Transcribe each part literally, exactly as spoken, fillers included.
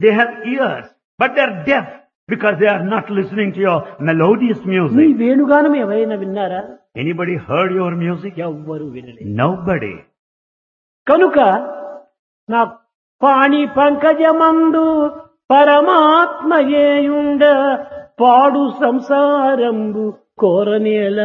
They have ears, but they are deaf because they are not listening to your melodious నీ music. వేణుగానం ఎవరైనా విన్నారా? Anybody heard your music? ఎవ్వరు వినలేదు. Nobody. కనుక నా పాణి పంకజమందు పరమాత్మయేయుండ పాడు సంసారంబు కోరనేలా.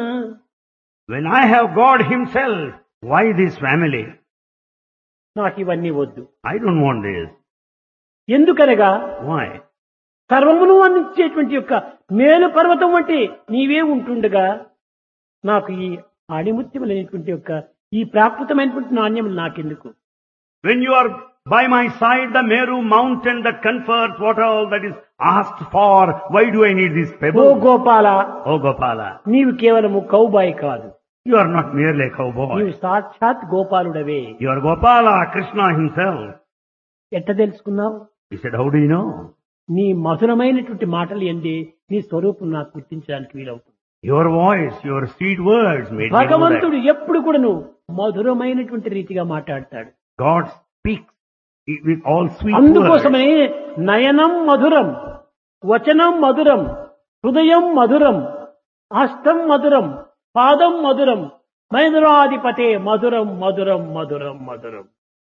When I have God Himself, why this family? నాకు ఇవన్నీ వద్దు. I don't want this. ఎందుకనగా Why? సర్వమును అందించేటువంటి యొక్క మేలు పర్వతం వంటి నీవే ఉంటుండగా నాకు ఈ ఆణిముత్యములైనటువంటి యొక్క ఈ ప్రాకృతమైనటువంటి నాణ్యములు నాకెందుకు? When you are by my side, the Meru mountain that confers what all that is asked for, why do I need this oh pebble? Gopala, Oh Gopala, నీవు కేవలము కౌబాయి కాదు, you are not merely a cowboy. నీవు సాక్షాత్ గోపాలుడవే. You are Gopala, Krishna Himself. ఎట్ట తెలుసుకున్నావు? He said, how do you know? నీ మధురమైనటువంటి మాటలు ఎందే నీ స్వరూపం నాకు గుర్తించడానికి వీలవుతుంది. Your voice, your sweet words made me know that. భగవంతుడు ఎప్పుడు కూడాను మధురమైనటువంటి రీతిగా మాట్లాడతాడు. God speaks with all sweet words. అందుకోసమే నయనం మధురం, వచనం మధురం, హృదయం మధురం, హస్తం మధురం, పాదం మధురం, మధురాధిపతే మధురం మధురం మధురం మధురం.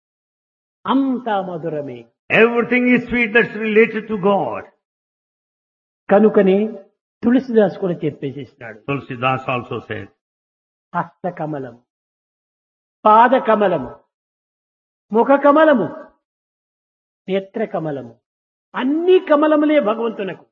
అంతా మధురమే. Everything is sweet that's related to God. కనుకనే తులసిదాస్ కూడా చెప్పేసేసినాడు. Tulsidas also said, హస్త కమలం, పాద కమలము, ముఖ కమలము, నేత్ర కమలము, అన్ని కమలములే భగవంతునకు.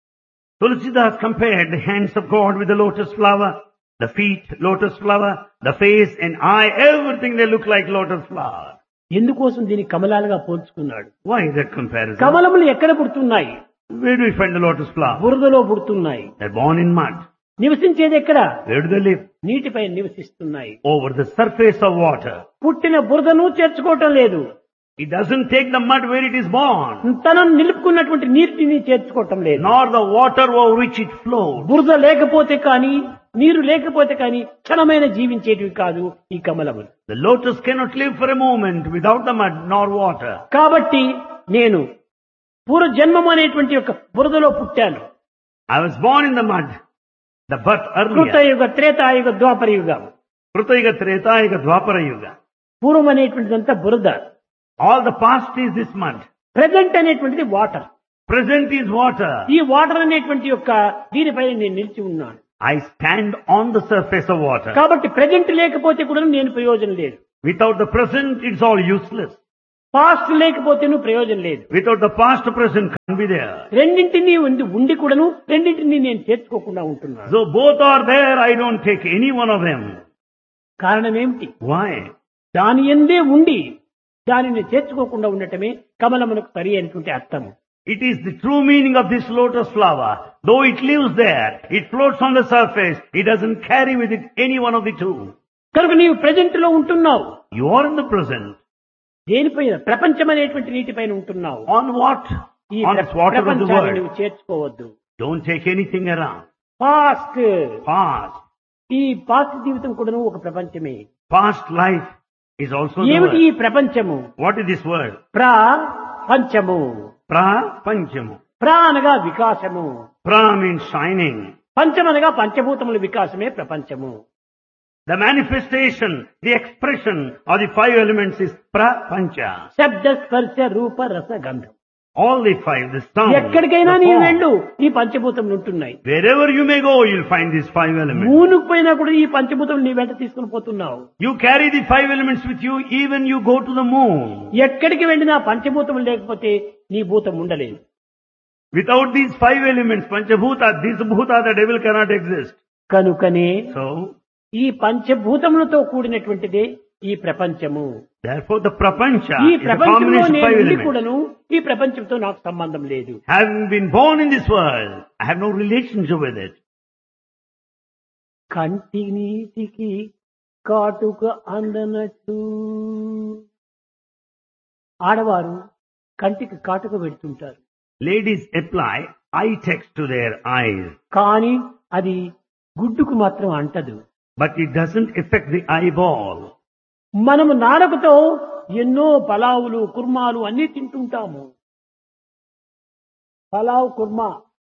Tulsidas compared the hands of God with the lotus flower, the feet, lotus flower, the face and eye, everything they look like lotus flower. ఎందుకోసం దీన్ని కమలాలుగా పోల్చుకున్నాడు? Why that comparison? కమలములు ఎక్కడ పుడుతున్నాయి? Where do we find the lotus flower? బురదలో పుడుతున్నాయి. They're born in mud. నివసించేది ఎక్కడ? Where do they live? నీటిపై నివసిస్తున్నాయి. Over the surface of water. పుట్టిన బురదను చేర్చుకోవటం లేదు. It doesn't take the mud where it is born, తనను నిలుపుకున్నటువంటి నీటిని చేర్చుకోవటం లేదు. nor the water over which it flows. బురద లేకపోతే కానీ, నీరు లేకపోతే కానీ క్షణమైన జీవించేటివి కాదు ఈ కమలములు. The lotus cannot live for a moment without the mud nor water. కాబట్టి నేను పూర్వ జన్మము అనేటువంటి యొక్క బురదలో పుట్టాను. I was born in the mud, the birth earlier. కృతయుగ, త్రేతాయుగ, ద్వాపర యుగం. Krutayuga, Tretayuga, Dwapara Yuga. పూర్వం అనేటువంటిదంతా బురద. All the past is this mud. Present అనేటువంటిది వాటర్. Present is water. ఈ వాటర్ అనేటువంటి యొక్క దీనిపైన నేను నిలిచి ఉన్నాను. I stand on the surface of water. కాబట్టి ప్రెజెంట్ లేకపోతే కూడా నేను ప్రయోజనం లేదు. Without the present, it's all useless. Past లేకపోతే నువ్వు ప్రయోజనం లేదు. Without the past, present can't be there. రెండింటినీ ఉండి ఉండి కూడాను రెండింటినీ నేను చేర్చుకోకుండా ఉంటున్నాను. So both are there, I don't take any one of them. కారణం ఏమిటి? Why? దాని ఎందే ఉండి దానిని చేర్చుకోకుండా ఉండటమే కమలమునకు సరి అయినటువంటి అర్థము. It is the true meaning of this lotus flower. Though it lives there, it floats on the surface, it doesn't carry with it any one of the two. కనుక నీవు ప్రెజెంట్ లో ఉంటున్నావు. You are in the present. దేనిపైన? ప్రపంచం అనేటువంటి నీటిపైన ఉంటున్నావు. On what? ఈ On this water of the ప్రపంచాన్ని world. నువ్వు చేర్చుకోవద్దు. Don't take anything around. Past, Past. ఈ పాస్ట్ జీవితం కూడా ఒక ప్రపంచమే. Past life is also the ఏమిటి ఈ word. ప్రపంచము? What is this word? ప్రా పంచము. Pra Panchamu. ప్రా అనగా వికాసము. Pra means shining. పంచమనగా పంచభూతముల వికాసమే ప్రపంచము. The manifestation, the expression of the five elements is Pra Pancha. శబ్ద స్పర్శ రూప రస గంధం. All the five, the sound, ఎక్కడికైనా the నీవు form. వెళ్ళు ఈ పంచభూతములు ఉంటున్నాయి. Wherever you may go, you'll find these five elements. మూనుకు పోయినా కూడా ఈ పంచభూతములు నీ వెంట తీసుకుని పోతున్నావు. You carry the five elements with you even you go to the moon. ఎక్కడికి వెళ్ళినా పంచభూతములు లేకపోతే నీ భూతం ఉండలేదు. Without these five elements, Panchabhuta, this Bhuta, the devil cannot exist. కనుకనే So, ఈ పంచభూతములతో కూడినటువంటిదే ఈ ప్రపంచము. therefore the Prapancha ఈ is a ప్రపంచంలో combination of నేను five ఉండి elements. కూడాను ఈ ప్రపంచంతో నాకు సంబంధం లేదు. Having been born in this world, I have no relationship with it. కంటి నీటికి కాటుక అందనట్టు ఆడవారు కంటికి కాటుక పెడుతుంటారు. Ladies apply eye text to their eyes, కానీ అది గుడ్డుకు మాత్రం అంటదు. but it doesn't affect the eyeball. మనము నాలుకతో ఎన్నో పలావులు, కుర్మాలు అన్ని తింటుంటాము. Pulao kurma,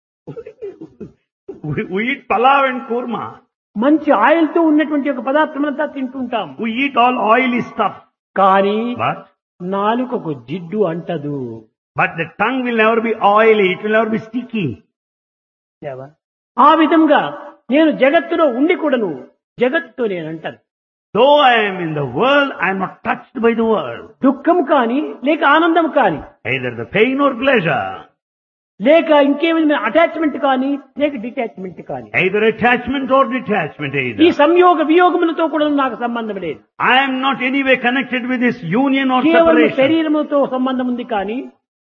We, we eat palav and kurma. మంచి ఆయిల్ తో ఉన్నటువంటి ఒక పదార్థమంతా తింటుంటాం. We eat all oily stuff. కానీ But, నాలుకకు జిడ్డు అంటదు. but the tongue will never be oily. It will never be sticky. ఆ విధంగా నేను జగత్తులో ఉండి కూడాను జగత్తుతో నేను అంటాను. Though I am in the world, I am not touched by the world. దుఃఖం కాని లేక ఆనందం కాని Either the pain or pleasure. లేక ఇంకేమైనా అటాచ్మెంట్ కానీ లేక డిటాచ్మెంట్ కానీ Either attachment or detachment ఈ either. సంయోగ వియోగములతో కూడా నాకు సంబంధం లేదు. I am not anyway connected with this union or కేవలం separation. శరీరముతో సంబంధం ఉంది కానీ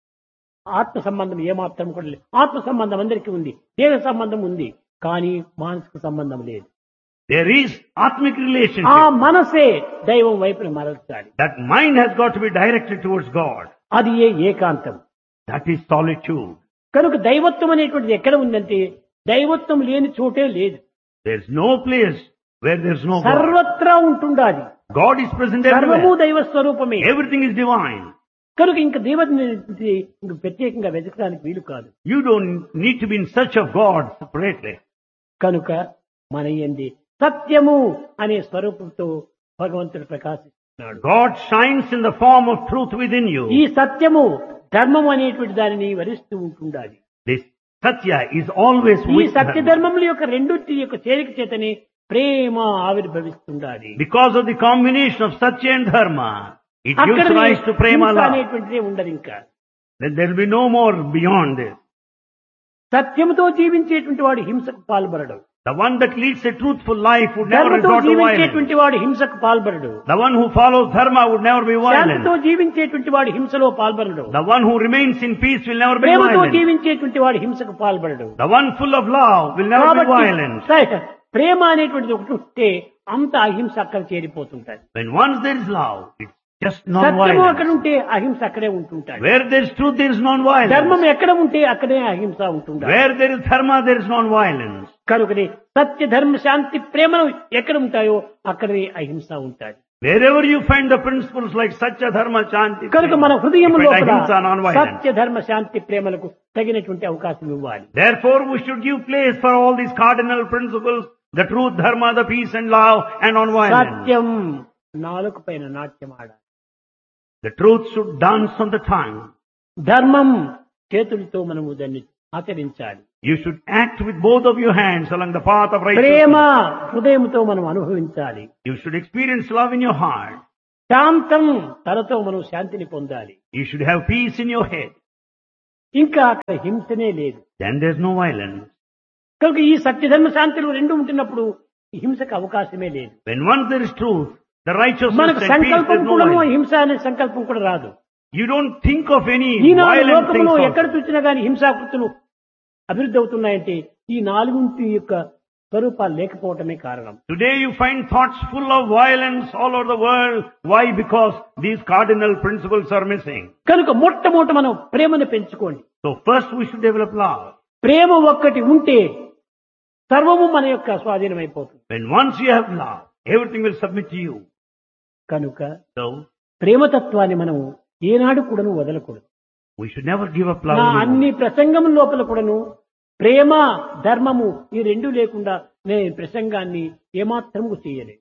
ఆత్మ సంబంధం ఏమాత్రం కూడా లేదు. ఆత్మ సంబంధం అందరికీ ఉంది, దేహ సంబంధం ఉంది, కానీ మానసిక సంబంధం లేదు. There is atmic ఆ relationship. మనసే దైవం వైపున మరల్చాలి. That mind has got to be directed towards God. అది ఏ ఏకాంతం. That is solitude. కనుక దైవత్వం అనేటువంటిది ఎక్కడ ఉందంటే దైవత్వం లేని చోటే లేదు. There is no place where there is no God. సర్వత్రా ఉంటుండాలి. God is present సర్వము everywhere. దైవ స్వరూపమే. Everything is divine. కనుక ఇంక దేవుడిని ఇంక ప్రత్యేకంగా వెతకడానికి వీలు కాదు. You don't need to be in search of God separately. కనుక మన యందు సత్యము అనే స్వరూపంతో భగవంతుడు ప్రకాశిస్తున్నాడు. God shines in the form of truth within ఈ you. సత్యము ధర్మము అనేటువంటి దానిని వరిస్తూ ఉంటుండాలి. This Satya is always ఈ with సత్య Dharma. ధర్మముల యొక్క రెండింటి యొక్క చేరిక చేతనే ప్రేమ ఆవిర్భవిస్తుండాలి. Because of the combination of Satya and Dharma, it gives అక్కడ rise to prema love. అనేటువంటిదే ఉండదు. ఇంకా Then there will be no more beyond this. సత్యముతో జీవించేటువంటి వాడు హింసకు పాల్పడడు. The one that leads a truthful life would never ధర్మతో resort to violence. జీవించేటువంటి వాడు హింసకు పాల్పడడు. The one who follows Dharma would never be శాంతితో violent. జీవించేటువంటి వాడు హింసలో పాల్పడడు. The one who remains in peace will never be ప్రేమతో violent. జీవించేటువంటి వాడు హింసకు పాల్పడడు. The one full of love will never be కాబట్టి violent. స- ప్రేమ అనేటువంటిది ఒకటి ఉంటే అంత అహింస అక్కడ చేరిపోతుంటాయి. When once there is love, it's just సత్యము అక్కడ non-violence. ఉంటే అహింస అక్కడే ఉంటుంటాయి. Where there is truth, there is ధర్మం non-violence. ఎక్కడ ఉంటే అక్కడే అహింస ఉంటుంటాయి. Where there is Dharma, there is non-violence. కనుకనే సత్య ధర్మ శాంతి ప్రేమలు ఎక్కడ ఉంటాయో అక్కడే అహింస ఉంటాయి. Wherever you find the principles like Satya, Dharma, Shanti, కనుక మన Prema, హృదయం you find లోపల ahimsa, non-violence. సత్య ధర్మ శాంతి ప్రేమలకు తగినటువంటి అవకాశం ఇవ్వాలి. Therefore, we should give place for all these cardinal principles, the truth, Dharma, the peace and love, and non-violence. సత్యం నాలుక పైన నాట్యం ఆడాలి. The truth should dance on the tongue. ధర్మం చేతులతో మనము దాన్ని ఆచరించాలి. You should act with both of your hands along the path of Prema righteousness. హృదయంతో మనం అనుభవించాలి. You should experience love in your heart. శాంతం తనతో మనం శాంతిని పొందాలి. You should have peace in your head. ఇంకా అక్కడ హింసనే లేదు. Then there's no violence. కనుక ఈ సత్యధర్మ శాంతులు రెండు ఉంటున్నప్పుడు హింసకు అవకాశమే లేదు. When once there is truth, the righteousness మనకు and peace, సంకల్పం there's no కూడా violence. హింస అనే సంకల్పం కూడా రాదు. You don't think of any Eenadu violent లోకంలో things. ఎక్కడ also. చూసినా గానీ హింసాకృతులు అభివృద్ధి అవుతున్నాయంటే ఈ నాలుగుంటి యొక్క స్వరూపాలు లేకపోవటమే కారణం. Today you find thoughts full of violence all over the world. Why? Because these cardinal principles are missing. కనుక మొట్టమొదట మనం ప్రేమను పెంచుకోండి. So first we should develop love. ప్రేమ ఒక్కటి ఉంటే సర్వము మన యొక్క స్వాధీనమైపోతుంది. When once you have love, everything will submit to you. కనుక So ప్రేమతత్వాన్ని మనం ఏనాడు కూడాను వదలకూడదు. we should never give up love నా anymore. అన్ని ప్రసంగం లోపల కూడాను ప్రేమ ధర్మము ఈ రెండు లేకుండా నేను ప్రసంగాన్ని ఏమాత్రము చేయలేదు.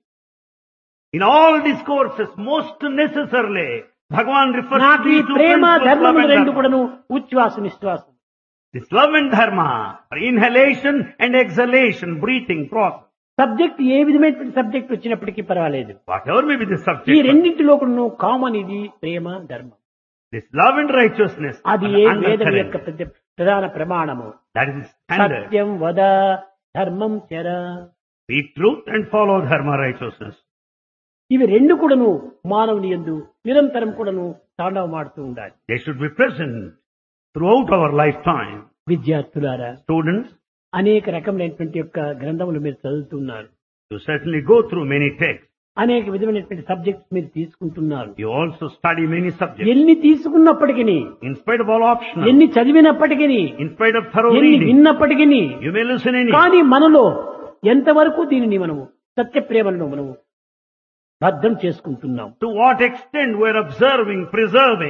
In all discourses, most necessarily, Bhagavan refers to నాకు ఈ these two Prema principles, love ధర్మములు and రెండు dharma. కూడాను ఉచ్ఛ్వాస నిశ్వాసం. This love and dharma are inhalation and exhalation, breathing process. Subject ఏ విధమైనటువంటి సబ్జెక్ట్ వచ్చినప్పటికీ పర్వాలేదు. Whatever may be the ఈ subject, రెండింటిలో కూడాను కామన్ ఇది ప్రేమ ధర్మం. this love and righteousness అది are ఏ the వేదం undercurrent. యొక్క ప్రతి- ప్రధాన ప్రమాణము. That is standard. సత్యం వద ధర్మం చర. Speak truth and follow dharma, righteousness. ఇవి రెండు కూడాను మానవుని యందు నిరంతరం కూడాను తాండవమాడుతూ ఉండాలి. They should be present throughout our lifetime. విద్యార్థులారా, Students, అనేక రకములైనటువంటి యొక్క గ్రంథములు మీరు చదువుతున్నారు. you certainly go through many texts. అనేక విధమైనటువంటి సబ్జెక్ట్స్ మీరు తీసుకుంటున్నారు. You also study many subjects. ఎన్ని తీసుకున్నప్పటికీ, In spite of all optional, ఎన్ని చదివినప్పటికీ, in spite of thorough ఎన్ని reading, విన్నప్పటికీ, you may listen any. కానీ మనలో ఎంతవరకు దీనిని మనము సత్య ప్రేమలను మనము భద్రం చేసుకుంటున్నాం. To what extent we are observing, preserving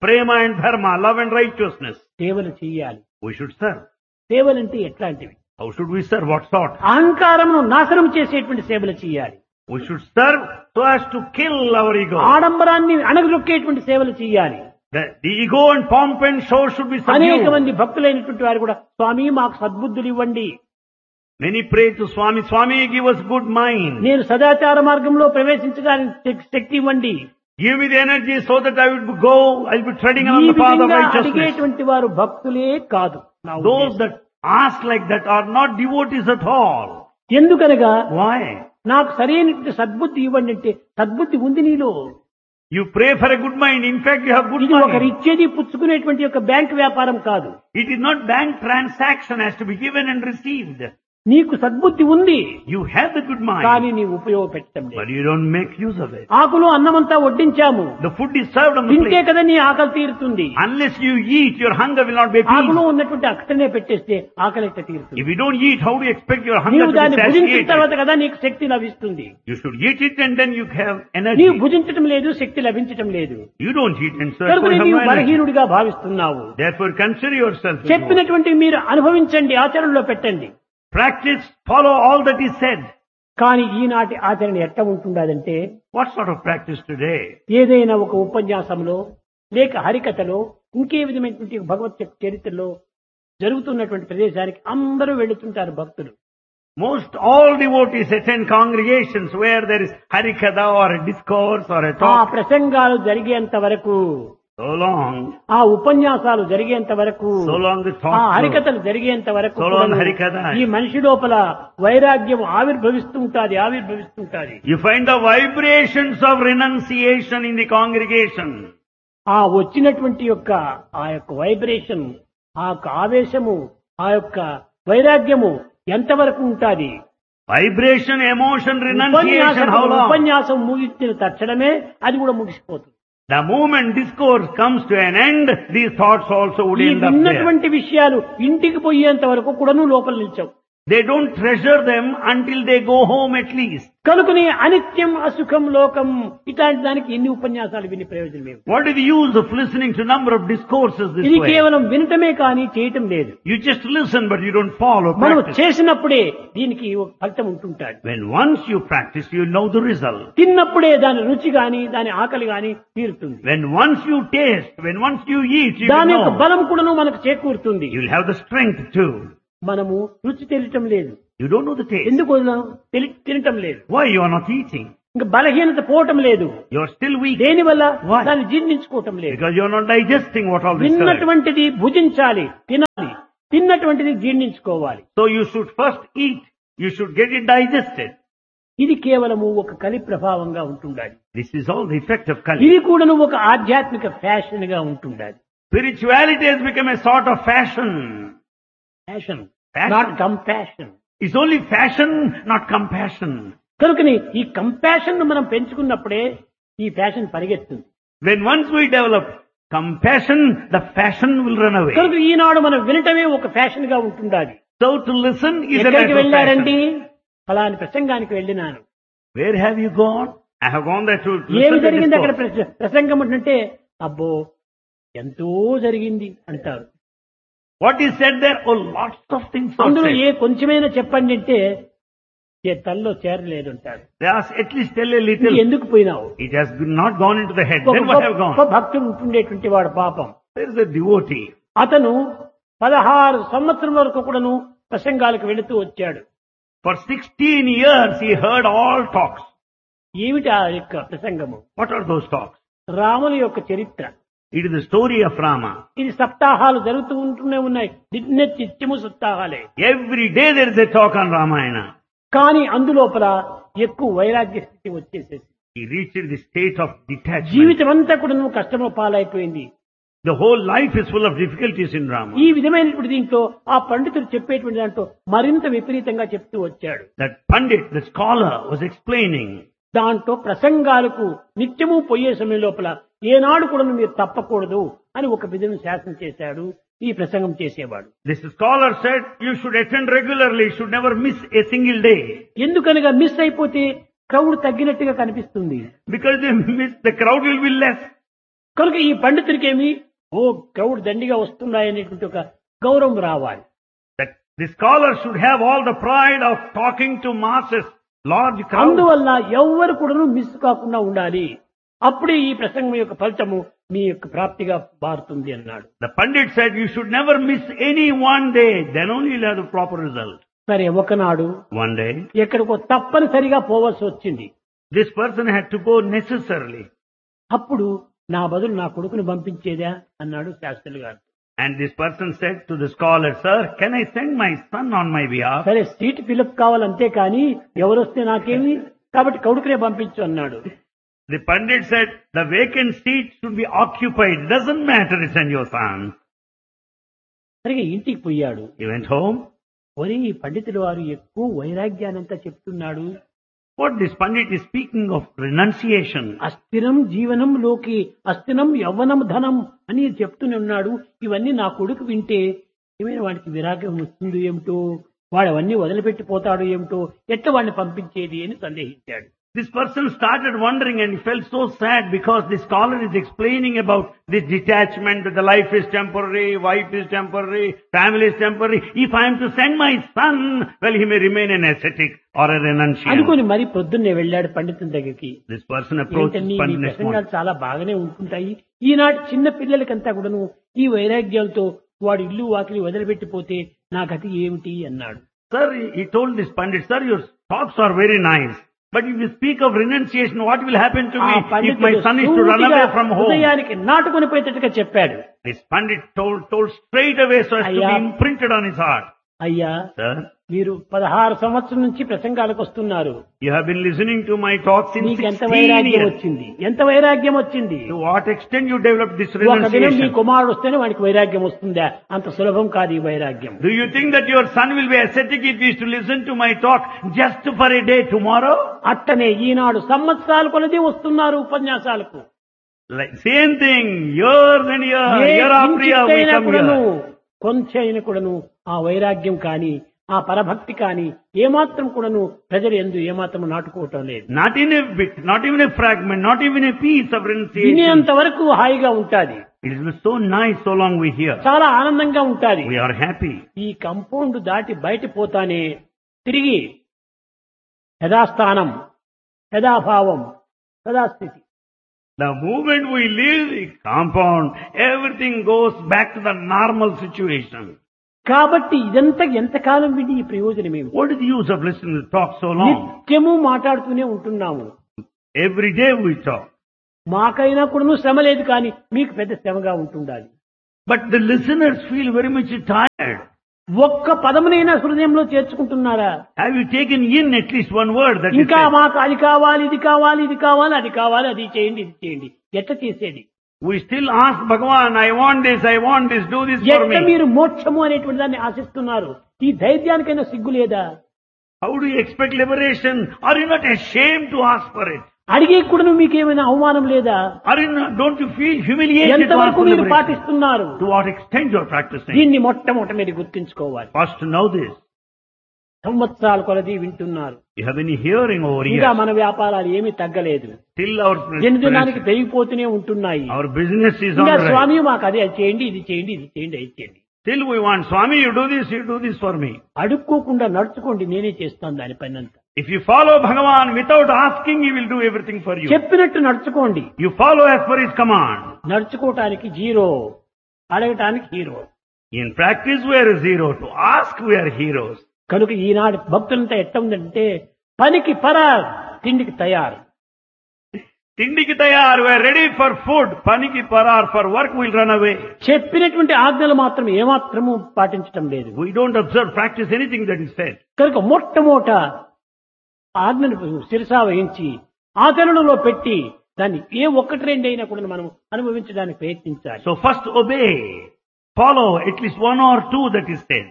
Prema and dharma, love and righteousness. సేవలు చేయాలి. We should serve. సేవలంటే ఎట్లాంటివి? How should we serve? What sort? అహంకారమును నాశనం చేసేటువంటి సేవలు చేయాలి. We should serve so as to kill our ego. ఆడంబరాన్ని అణగదొక్కేటువంటి సేవలు చేయాలి. The, the ego and pomp and show should be అనేక subdued. మంది భక్తులైనటువంటి వారు కూడా స్వామి మాకు సద్బుద్ధులు ఇవ్వండి, Many pray to Swami, Swami give us good mind. నేను సదాచార మార్గంలో ప్రవేశించడానికి శక్- శక్తి ఇవ్వండి. Give me the energy so that I will go, I will be treading ఈ along the path of విధంగా righteousness. అడిగేటువంటి వారు భక్తులే కాదు. నా Those ఉద్దేశం. that ask like that are not devotees at all. ఎందుకనగా Why? నాకు సరైనటువంటి సద్బుద్ధి ఇవ్వండి అంటే సద్బుద్ధి ఉంది నీలో. You pray for a good mind. In fact, you have good ఇది ఒకరు mind. ఇచ్చేది పుచ్చుకునేటువంటి యొక్క బ్యాంక్ వ్యాపారం కాదు. It is not bank transaction has to be given and received. నీకు సద్బుద్ధి ఉంది, You have the good కానీ mind, నీ ఉపయోగపెట్టడం but లేదు. you don't make use of it. ఆకులు అన్నమంతా వడ్డించాము, The food is served on the తింటే plate. కదా నీ ఆకలి తీరుతుంది. Unless you eat, your hunger will not be ఆకులో appeased. ఉన్నటువంటి అక్కడనే పెట్టేస్తే ఆకలి ఎట్లా తీరుతుంది? If you don't eat, how do you expect your hunger నీవు to దాన్ని be భుజించిన satiated? తర్వాత కదా నీకు శక్తి లభిస్తుంది. You should eat it and then you have energy. నీవు భుజించటం లేదు, శక్తి లభించటం లేదు. You don't eat and so కనుక therefore you have నీవు no energy. బలహీనుడిగా భావిస్తున్నావు. Therefore consider yourself. as one. చెప్పినటువంటి మీరు అనుభవించండి, ఆచరణలో పెట్టండి. Practice, follow all that is said. కానీ ఈనాటి ఆచరణ ఎట్లా ఉంటుండదంటే, What sort of practice today? ఏదైనా ఒక ఉపన్యాసంలో లేక హరికథలో ఇంకే విధమైనటువంటి భగవత్ చరిత్రలో జరుగుతున్నటువంటి ప్రదేశానికి అందరూ వెళుతుంటారు భక్తులు. Most all devotees attend congregations where there is harikatha or a discourse or a ఆ talk. ప్రసంగాలు జరిగేంత వరకు, So long, ఆ ఉపన్యాసాలు జరిగేంత వరకు, so long the ఆ talk. goes. హరికథలు జరిగేంత వరకు So long కూడాను హరికథ. ఈ మనిషి లోపల వైరాగ్యం ఆవిర్భవిస్తుంటాది ఆవిర్భవిస్తుంటాది You find the vibrations of renunciation in the congregation. ఆ వచ్చినటువంటి యొక్క ఆ యొక్క వైబ్రేషన్, ఆ యొక్క ఆవేశము, ఆ యొక్క వైరాగ్యము ఎంతవరకు ఉంటాది? Vibration, emotion, renunciation, ఉపన్యాసం how long? ఉపన్యాసం ముగించిన తక్షణమే అది కూడా ముగిసిపోతుంది. The moment discourse comes to an end, these thoughts also would ఈ end up there. విన్నటువంటి విషయాలు ఇంటికి పోయేంత వరకు కూడాను లోపల నిల్చవు. They don't treasure them until they go home at least. కనుకనే అనిత్యం అసుఖం లోకం ఇట్లాంటి దానికి ఎన్ని ఉపన్యాసాలు విని ప్రయోజనం ఏమి? What is the use of listening to number of discourses this ఇది way? కేవలం వినటమే కానీ చేయటం లేదు. You just listen but you don't follow, మనం practice. చేసినప్పుడే దీనికి ఒక ఫలితం ఉంటుంటాడు. When once you practice, you know the result. తిన్నప్పుడే దాని రుచి గాని దాని ఆకలి గాని తీరుతుంది. When once you taste, when once you eat, you will దాని యొక్క know. బలం కూడాను మనకు చేకూరుతుంది. You will have the strength too. మనము రుచి తెలియటం లేదు. You don't know the taste. ఎందుకు వదలం? తెలి- తినటం లేదు. Why you are not eating? ఇంకా బలహీనత పోవటం లేదు. You are still weak. దేని వల్ల? Why? దాన్ని జీర్ణించుకోవటం లేదు. Because you are not digesting what all this is. తిన్నటువంటిది భుజించాలి, తినాలి. తిన్నటువంటిది జీర్ణించుకోవాలి. So you should first eat. You should get it digested. ఇది కేవలము ఒక కలి ప్రభావంగా ఉంటుండాలి. This is all the effect of Kali. ఇది కూడాను ఒక ఆధ్యాత్మిక ఫ్యాషన్ గా ఉంటుండాలి. Spirituality has become a sort of fashion. Fashion, Fashion. Not compassion. It's only fashion, not compassion. కనుకని ఈ కంపాషన్ ను మనం పెంచుకున్నప్పుడే ఈ fashion పరిగెత్తుంది. When once we develop compassion, the fashion will run away. కనుక ఈనాడు మనం వినటమే ఒక ఫ్యాషన్ గా ఉంటుండాలి. So to listen is a ఎక్కడికి matter of వెళ్ళారండి? fashion. ఫలాని ప్రసంగానికి వెళ్ళినాను. Where have you gone? I have gone there to ఏమి listen to జరిగింది అక్కడ? discourse. ప్రస- ప్రసంగం అంటే అబ్బో ఎంతో జరిగింది అంటారు. What is said there? Oh, lots of things are అందులో said. ఏ కొంచెమైనా చెప్పండి అంటే ఏ తల్లో చేరలేదు అంటారు. They ask, at least tell a ఇది little. ఎందుకు పోయినావు? It has not gone into the head. ఒక Then what have గొప్ప gone? భక్తుడు ఉంటుండేటువంటి వాడు పాపం. There is a devotee. అతను పదహారు సంవత్సరం వరకు కూడాను ప్రసంగాలకు వెళుతూ వచ్చాడు. For sixteen years he heard all talks. ఏమిటి ఆ యొక్క ప్రసంగము? What are those talks? రాముని యొక్క చరిత్ర. It is the story of Rama. ఇది సప్తాహాలు జరుగుతూ ఉంటూనే ఉన్నాయి. నిత్య నిత్యము సప్తాహాలే. Every day there is a talk on Ramayana. కానీ అందులోపల ఎక్కువ వైరాగ్య స్థితి వచ్చేసేసి He reached the state of detachment. జీవితం అంతా కూడా నువ్వు కష్టంలో పాలైపోయింది. The whole life is full of difficulties in Rama. ఈ విధమైనటువంటి దీంట్లో ఆ పండితుడు చెప్పేటువంటి దాంట్లో మరింత విపరీతంగా చెప్తూ వచ్చాడు. That Pandit, the scholar, was explaining. దాంట్లో ప్రసంగాలకు నిత్యము పోయే సమయం లోపల ఏనాడు కూడా మీరు తప్పకూడదు అని ఒక విధంగా శాసనం చేశాడు ఈ ప్రసంగం చేసేవాడు. This scholar said, you should attend regularly, you should never miss a single day. ఎందుకనగా మిస్ అయిపోతే క్రౌడ్ తగ్గినట్టుగా కనిపిస్తుంది. Because they miss, the crowd will be less. కనుక ఈ పండితుడికేమి ఓ క్రౌడ్ దండిగా వస్తున్నాయనేటువంటి ఒక గౌరవం రావాలి. That the scholar should have all the pride of talking to masses, large crowds. అందువల్ల ఎవ్వరు కూడా మిస్ కాకుండా ఉండాలి. అప్పుడే ఈ ప్రసంగం యొక్క ఫలితము మీ యొక్క ప్రాప్తిగా మారుతుంది అన్నాడు. The Pandit said you should never miss any one day, then only you'll have the proper result. సరే, ఒకనాడు One day, ఎక్కడికో తప్పనిసరిగా పోవాల్సి వచ్చింది. this person had to go necessarily. అప్పుడు నా బదులు నా కొడుకుని పంపించేదా అన్నాడు శాస్త్రులు గారు. And this person said to the scholar, sir, can I send my son on my behalf? సరే, సీట్ ఫిలప్ కావాలంతే కానీ ఎవరొస్తే నాకేమి, కాబట్టి కొడుకునే పంపించు అన్నాడు. The Pandit said, the vacant seat should be occupied. Doesn't matter, send your son. సరిగా ఇంటికి పోయాడు. He went home. ఒరే, ఈ పండితుడు వారు ఎక్కువ వైరాగ్యానంతా చెప్తున్నాడు. What this Pandit is speaking of renunciation. అస్థిరం జీవనంలోకి అస్థిరం యవ్వనం ధనం అని చెప్తూనే ఉన్నాడు. ఇవన్నీ నా కొడుకు వింటే ఏమైనా వాడికి విరాగం వస్తుంది ఏమిటో, వాడు అవన్నీ వదిలిపెట్టిపోతాడు ఏమిటో, ఎట్లా వాడిని పంపించేది అని సందేహించాడు. This person started wondering and he felt so sad because the scholar is explaining about this detachment, that the life is temporary, wife is temporary, family is temporary. If I am to send my son, well, he may remain an ascetic or a renunciant. అనుకుని మరి పొద్దున్నే వెళ్ళాడు పండితుని దగ్గరికి. This person approached ఏంటని, Pandit నీ next morning. ప్రసంగాలు చాలా బాగానే ఉంటుంటాయి. ఈనాటి చిన్న పిల్లలకంతా కూడాను ఈ వైరాగ్యాలతో వాడు ఇల్లు వాకిలి వదిలిపెట్టిపోతే నా గతి ఏమిటి అన్నాడు. Sir, he told this Pandit, sir, your talks are very nice. But if you speak of renunciation, what will happen to ఆ me if పండితుడు my son is to run సూటిగా away from home? హృదయానికి నాటుకొని పోయేటట్టుగా చెప్పాడు. This Pandit told, told straight away so as to అయ్యా, be imprinted on his heart. అయ్యా, Sir, మీరు పదహారు సంవత్సరం నుంచి ప్రసంగాలకు వస్తున్నారు. you have been listening to my talks since మీకు ఎంత sixteen వైరాగ్యం years. వచ్చింది, ఎంత వైరాగ్యం వచ్చింది. To what extent you developed this ఒక దినం మీ renunciation? కుమారుడు వస్తేనే వాడికి వైరాగ్యం వస్తుందా? అంత సులభం కాదు ఈ వైరాగ్యం. Do you think that your son will be ascetic if he is to listen to my talk just for a day tomorrow? అట్టనే ఈనాడు సంవత్సరాలు కొలది వస్తున్నారు ఉపన్యాసాలకు. Like same thing, years and years, A year after year we కించిత్తైనా come కూడాను, here. కొంచెం కూడాను ఆ వైరాగ్యం కానీ ఆ పరభక్తి కానీ ఏమాత్రం కూడాను ప్రజలు ఎందు ఏమాత్రం నాటుకోవటం లేదు. Not in a bit, not even a fragment, not even a piece of renunciation. వినేంత వరకు హాయిగా ఉంటాది. It is so nice so long we hear. చాలా ఆనందంగా ఉంటాది. We are happy. ఈ కంపౌండ్ దాటి బయట పోతానే తిరిగి యథాస్థానం, యథాభావం, యథాస్థితి. The moment we leave the compound, everything goes back to the normal situation. కాబట్టి ఇదంతా ఎంతకాలం విని ఈ ప్రయోజనం ఏమి? What is the use of listening to talk so long? నిత్యము మాట్లాడుతూనే ఉంటున్నాము. Every day we talk. మాకైనా కూడా శ్రమ లేదు, కానీ మీకు పెద్ద శ్రమగా ఉంటుండాలి. But the listeners feel very much tired. ఒక్క పదమునైనా హృదయంలో చేర్చుకుంటున్నారా? Have you taken in at least one word that is ఇంకా said? మాకు అది కావాలి, ఇది కావాలి, ఇది కావాలి, అది కావాలి, అది చేయండి, ఇది చేయండి. ఎట్లా చేసేది? We still ask Bhagavan, I want this, I want this, do this for ఎట్లా me. మీరు మోక్షము అనేటువంటి దాన్ని ఆశిస్తున్నారు? ఈ ధైర్యానికైనా సిగ్గు లేదా? How do you expect liberation? Are you not ashamed to ask for it? అడిగే కూడా మీకేమైనా అవమానం లేదా? Are you not, don't you feel humiliated to ask ఎంతవరకు for మీరు liberation? పాటిస్తున్నారు? To what extent you are practicing? దీన్ని మొట్టమొదట మీరు గుర్తించుకోవాలి. First to know this. సంవత్సరాల కొలది వింటున్నారు. You have been hearing over ఇంకా years. మన వ్యాపారాలు ఏమీ తగ్గలేదు. Still our దినదినానికి పెరిగిపోతూనే ఉంటున్నాయి. our business is on ఇంకా the rise. స్వామి మాకు అదే చేయండి, ఇది చేయండి, ఇది చేయండి, అది చేయండి. Still we want, Swami, you do this, you do this for me. అడుక్కోకుండా నడుచుకోండి, నేనే చేస్తాను దాని పని అంతా. If you follow Bhagavan without asking, he will do everything for you. చెప్పినట్టు నడుచుకోండి. You follow as per his command. నడుచుకోవటానికి zero, అడగటానికి hero. In practice we are zero. To ask we are heroes. కనుక ఈనాడు భక్తులంతా ఎట్ట ఉందంటే పనికి పరార్, తిండికి తయారు. Tindiki tayar, we are ready for food. Paniki parar, for work we'll run away. చెప్పినటువంటి ఆజ్ఞలు మాత్రం ఏమాత్రము పాటించటం లేదు. We don't observe, practice anything that is said. కనుక మొట్టమొదట ఆజ్ఞను శిరసా వహించి ఆచరణలో పెట్టి దాన్ని ఏ ఒక్కటి రెండు అయినా కూడా మనం అనుభవించడానికి ప్రయత్నించాలి. So first obey. Follow at least one or two that is said.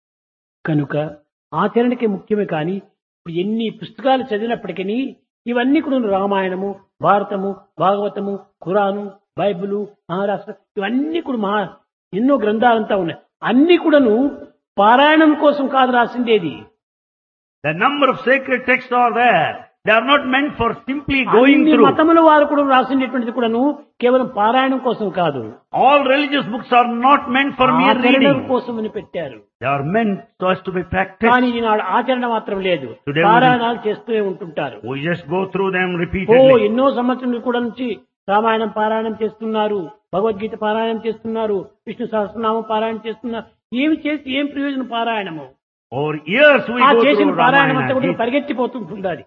కనుక ఆచరణకే ముఖ్యమే. కానీ ఇప్పుడు ఎన్ని పుస్తకాలు చదివినప్పటికీ ఇవన్నీ కూడా రామాయణము, భారతము, భాగవతము, ఖురాను, బైబిలు, మహారాష్ట్ర ఇవన్నీ కూడా మహా ఎన్నో గ్రంథాలంతా ఉన్నాయి. అన్ని కూడాను పారాయణం కోసం కాదు రాసిండేది. The number of sacred texts are there. They are not meant for simply going అన్ని through. మతముల వారు కూడా రాసినటువంటిది కూడాను కేవలం పారాయణం కోసం కాదు, All religious books are not meant for mere ఆచరణ reading. కోసమని పెట్టారు. They are meant so as to be practiced. కానీ ఈనాడు ఆచరణ మాత్రం లేదు, Today we- పారాయణాలు చేస్తూనే ఉంటుంటారు. We just go through them oh repeatedly. ఎన్నో సంవత్సరాలు కూడా నుంచి రామాయణం పారాయణం చేస్తున్నారు, భగవద్గీత పారాయణం చేస్తున్నారు, విష్ణు సహస్రనామం పారాయణం చేస్తున్నారు. ఏమి చేసి ఏం ప్రయోజనం పారాయణము? Over years we ఆ go చేసిన through పారాయణం అంతా Ramayana. కూడా పరిగెత్తిపోతుంటుండాలి,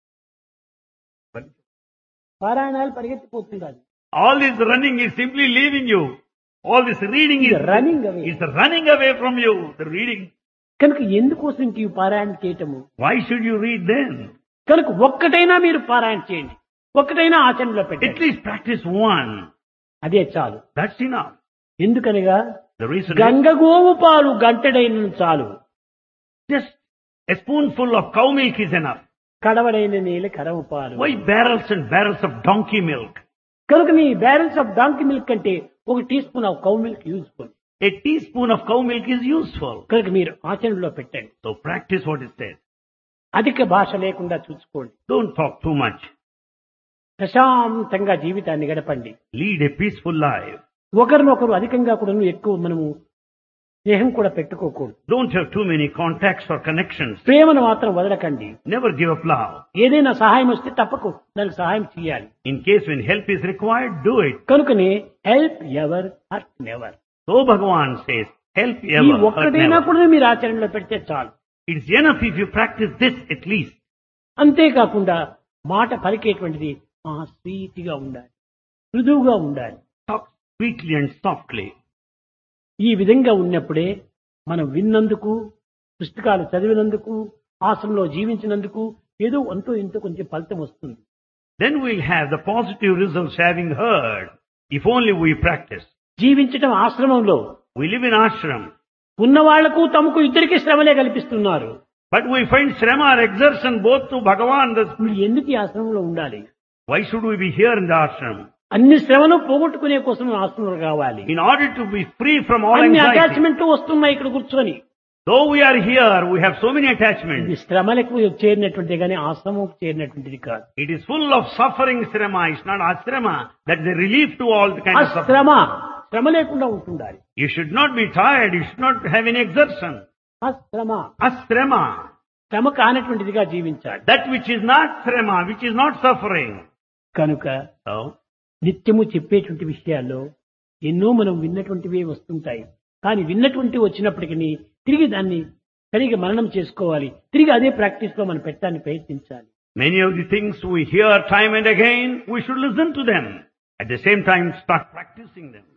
పారాయణాలు పరిగెత్తిపోతుండాలి. All this running is simply leaving you. All this reading is running away. is running away from you. The reading. కనుక ఎందుకోసం ఇంక ఈ పారాయణ చేయటము? Why should you read then? కనుక ఒక్కటైనా మీరు పారాయణ చేయండి, ఒక్కటైనా ఆచరణలో At పెట్టండి, least practice one. అదే చాలు. That's enough. ఎందుకనగా The reason is గంగ గోవు పాలు గంటెడైన చాలు, just a spoonful of cow milk is enough. కడవడైన నీళ్ళ కరవ పాలు. Why barrels and barrels of donkey milk? కనుక నీ బ్యారెన్స్ ఆఫ్ డాంకి మిల్క్ అంటే ఒక tea spoon of cow milk useful. A teaspoon of cow milk is useful. కనుక మీరు ఆచరణలో పెట్టండి. So practice what is said. అధిక భాష లేకుండా చూసుకోండి, Don't talk too much. ప్రశాంతంగా జీవితాన్ని గడపండి. Lead a peaceful life. ఒకరినొకరు అధికంగా కూడా ఎక్కువ మనము స్నేహం కూడా పెట్టుకోకూడదు. Don't have too many contacts or connections. ప్రేమను మాత్రం వదలకండి. Never give up love. ఏదైనా సహాయం వస్తే తప్పకు దానికి సహాయం చేయాలి. In case when help is required, do it. కనుకనే help ever hurt never. So Bhagavan says, help ఈ ever, hurt ఒక్కటైనా never. కూడా మీరు ఆచరణలో పెడితే చాలు. It's enough if you practice this at least. అంతేకాకుండా మాట పలికేటువంటిది ఆ స్వీట్గా ఉండాలి, మృదువుగా ఉండాలి. Talk sweetly and softly. ఈ విధంగా ఉన్నప్పుడే మనం విన్నందుకు, పుస్తకాలు చదివినందుకు, ఆశ్రమంలో జీవించినందుకు ఏదో అంతో ఇంతో కొంచెం ఫలితం వస్తుంది. Then we'll have the positive results having heard, if only we practice. జీవించటం ఆశ్రమంలో We live in ashram, ఉన్న వాళ్లకు తమకు ఇద్దరికి శ్రమలే కల్పిస్తున్నారు. but we find shrama or exertion both to Bhagavan. The- మీరు ఎందుకు ఈ ఆశ్రమంలో ఉండాలి? Why should we be here in the ashram? అన్ని శ్రమను పోగొట్టుకునే కోసం ఆశ్రమంలో కావాలి. In order to be free from all అన్ని anxiety. అటాచ్మెంట్ వస్తున్నాయి ఇక్కడ కూర్చొని. Though we are here, we have so many ఇది attachments. శ్రమలకు చేరినటువంటిది కానీ ఆశ్రమం చేరినటువంటిది కాదు. It is full of suffering shrama. It's not ashrama. That's the relief to all the kind ఆ of suffering. శ్రమ శ్రమ లేకుండా ఉంటుండాలి. You should not be tired. You should not have any exertion. ఆ శ్రమ Ashrama. శ్రమ కానటువంటిదిగా జీవించాలి. That which is not shrama, which is not suffering. కనుక So, నిత్యము చెప్పేటువంటి విషయాల్లో ఎన్నో మనం విన్నటువంటివి వస్తుంటాయి. కానీ విన్నటువంటి వచ్చినప్పటికీ తిరిగి దాన్ని సరిగా మననం చేసుకోవాలి. తిరిగి అదే ప్రాక్టీస్ లో మనం పెట్టడానికి ప్రయత్నించాలి. many of the things we hear time and again, we should listen to them. At the same time, start practicing them.